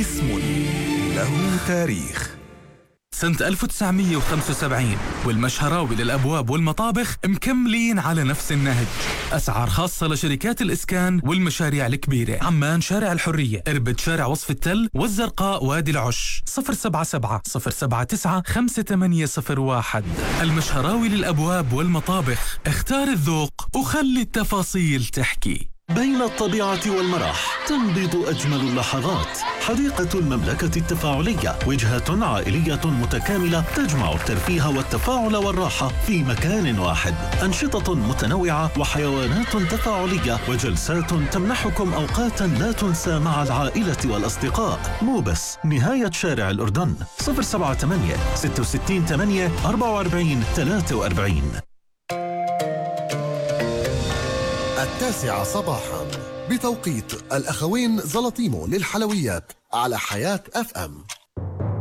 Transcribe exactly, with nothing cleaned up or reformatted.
اسم له تاريخ. سنة ألف وتسعمية وخمسة وسبعين والمشهراوي للأبواب والمطابخ مكملين على نفس النهج. أسعار خاصة لشركات الإسكان والمشاريع الكبيرة. عمان شارع الحرية، إربد شارع وصف التل، والزرقاء وادي العش. صفر سبعة سبعة صفر سبعة تسعة خمسة ثمانية صفر واحد. المشهراوي للأبواب والمطابخ، اختار الذوق وخلي التفاصيل تحكي. بين الطبيعة والمرح تنبض أجمل اللحظات. حديقة المملكة التفاعلية، وجهة عائلية متكاملة تجمع الترفيه والتفاعل والراحة في مكان واحد. أنشطة متنوعة وحيوانات تفاعلية وجلسات تمنحكم أوقاتا لا تنسى مع العائلة والأصدقاء. موبس، نهاية شارع الأردن. صفر سبعة ثمانية ستة ستة ثمانية أربعة أربعين ثلاثة وأربعين. التاسعة صباحا بتوقيت الأخوين زلطيمو للحلويات على حياة أف أم.